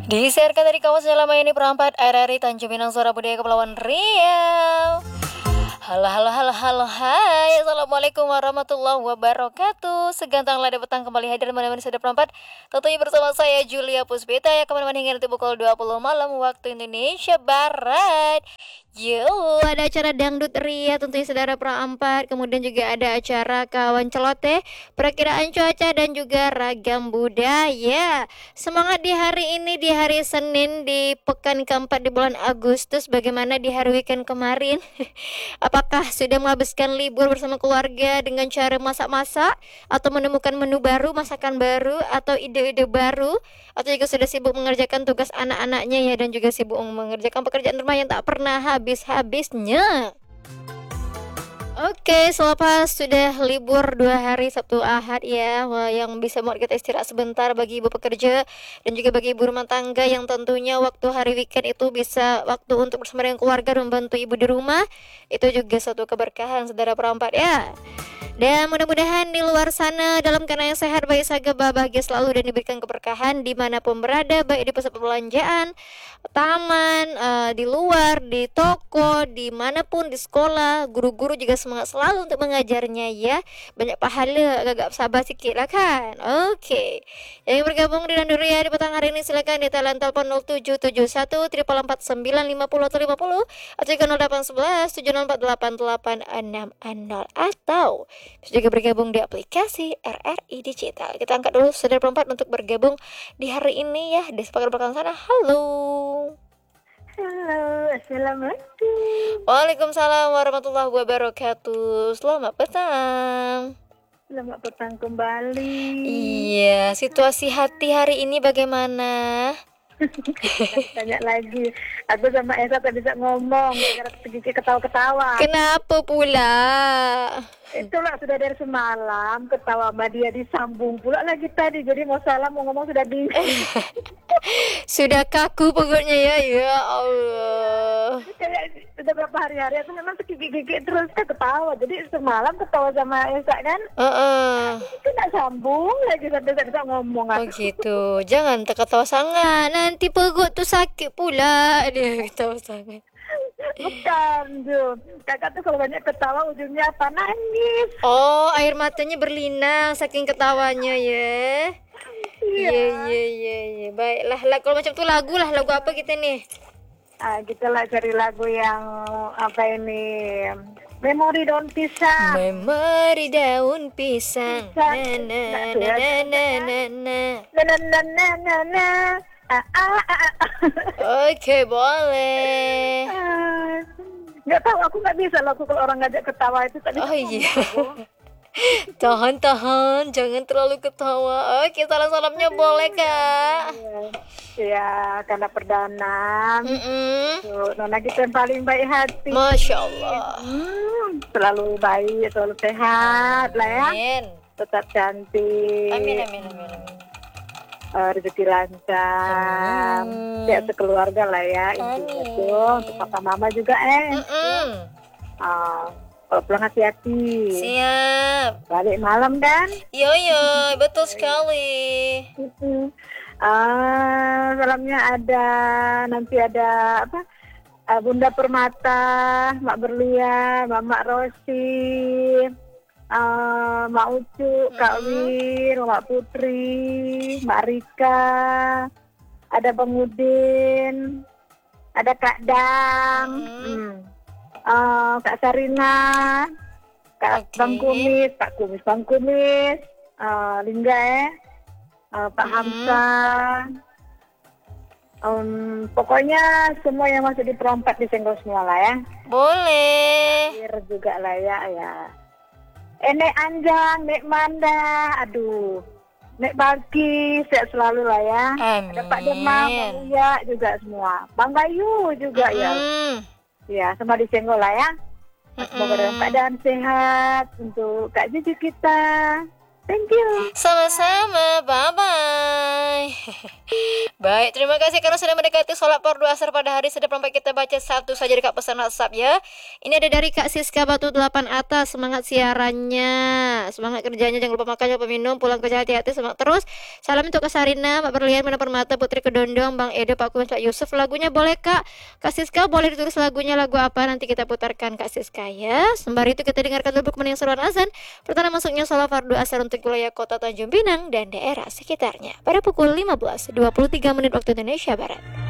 Disiarkan dari kawasan selama ini perempat RRI Tanjung Pinang Suara Budaya Kepulauan Riau. Halo, halo, halo, halo, hai. Assalamualaikum warahmatullahi wabarakatuh. Segantang lada petang kembali hadir menemani sudah perempat. Tentunya bersama saya Julia Puspita ya, kemana-mana hingga nanti pukul 20 malam waktu Indonesia Barat. Yo, ada acara dangdut ria tentunya saudara perempat. Kemudian juga ada acara kawan celoteh, perakiraan cuaca dan juga ragam budaya. Semangat di hari ini, di hari Senin, di pekan keempat di bulan Agustus. Bagaimana di hari weekend kemarin? Apakah sudah menghabiskan libur bersama keluarga dengan cara masak-masak, atau menemukan menu baru, masakan baru, atau ide-ide baru, atau juga sudah sibuk mengerjakan tugas anak-anaknya ya, dan juga sibuk mengerjakan pekerjaan rumah yang tak pernah habis-habisnya. Oke, selepas sudah libur 2 hari Sabtu Ahad ya, yang bisa membuat kita istirahat sebentar bagi ibu pekerja dan juga bagi ibu rumah tangga yang tentunya waktu hari weekend itu bisa waktu untuk bersama dengan keluarga dan membantu ibu di rumah. Itu juga suatu keberkahan saudara perempat ya. Dan mudah-mudahan di luar sana dalam keadaan yang sehat, baik saga, bahagia selalu dan diberikan keberkahan dimanapun berada, baik di pusat perbelanjaan, taman, di luar, di toko, dimanapun, di sekolah. Guru-guru juga semangat selalu untuk mengajarnya ya. Banyak pahala, agak sabar sikit lah kan. Oke. Yang bergabung dengan Nuria di petang hari ini silakan di telepon 0771 449 50 atau 50 atau juga 0811 70488660 atau bisa juga bergabung di aplikasi RRI Digital. Kita angkat dulu saudara perempat untuk bergabung di hari ini ya. Di sepakat belakang sana. Halo. Halo, assalamualaikum. Waalaikumsalam warahmatullahi wabarakatuh. Selamat petang. Selamat petang kembali. Iya, situasi hati hari ini bagaimana? Tanya lagi. Aku sama Esa tak bisa ngomong gara-gara sedikit ketawa-ketawa. Kenapa pula? Itulah sudah dari semalam ketawa sama dia, disambung pula lagi tadi. Jadi mau salam mau ngomong sudah bingung. Sudah kaku pokoknya ya. Ya Allah. Kayak sudah berapa hari-hari aku memang sekikik-kikik terus ketawa. Jadi semalam ketawa sama Esa kan. Itu nak sambung lagi sampai tak bisa ngomong. Oh gitu. Jangan terketawa sangat. Nanti perut tu sakit pula. Dia ketawa sangat. Bukan, Jun. Kakak tuh kalau banyak ketawa ujungnya apa? Nangis. Oh, air matanya berlinang saking ketawanya ya. Iya. Baiklah, kalau macam tu lagu apa kita nih? Kita lah cari lagu yang apa ini? Memori daun pisang. Memori daun pisang. Na. Oke, boleh. Nggak tahu, aku nggak bisa loh kalau orang ngajak ketawa itu tadi. Oh iya. Tahan, jangan terlalu ketawa. Oke, salam-salamnya boleh kak? Ya, karena perdana. Nona kita yang paling baik hati. Masya Allah. Selalu baik, selalu sehat lah ya. Amin. Tetap cantik. Amin. Rezeki lancar, sehat sekeluarga lah ya intinya tuh. Untuk papa mama juga kalau pulang hati-hati. Siap. Balik malam kan? Yo, betul sekali. Salamnya nanti ada apa? Bunda Permata, Mak Berlian, Mak Rosi, Mak Ucu, Kak Wir, Mak Putri, Mak Rika, ada Bang Udin, ada Kak Dang, Kak Sarina, Kak Bang Kumis, Bang Kumis, Lingga Pak Hamsa. Pokoknya semua yang masih di perompat disenggol semua lah ya. Boleh. Akhir juga lah ya. Nek Anjang, Nek Manda, aduh, Nek Bagi, sehat selalu lah ya. Amin. Ada Pak Demam, Bang Uya juga semua. Bang Bayu juga ya. Ya, semua disenggol lah ya. Semoga dalam keadaan sehat untuk Kak Cici kita. Thank you. Sama-sama, bye-bye. Baik, terima kasih karena sudah mendekati sholat fardu asar pada hari Senin. Kita baca satu saja dekat pesan WhatsApp ya. Ini ada dari Kak Siska Batu 8 atas. Semangat siarannya, semangat kerjanya, jangan lupa makan, jangan lupa minum, pulang kerja hati-hati, semangat terus. Salam untuk Kak Sarina, Mbak Berlian, Mana Permata, Putri Kedondong, Bang Edo, Pak Kumas, Pak Yusuf. Lagunya boleh Kak Siska, boleh ditulis lagunya lagu apa, nanti kita putarkan Kak Siska ya. Sembari itu kita dengarkan dulu kemenangan seruan azan pertanda masuknya sholat fardu asar untuk wilayah kota Tanjung Pinang dan daerah sekitarnya pada pukul 15.23 waktu Indonesia Barat.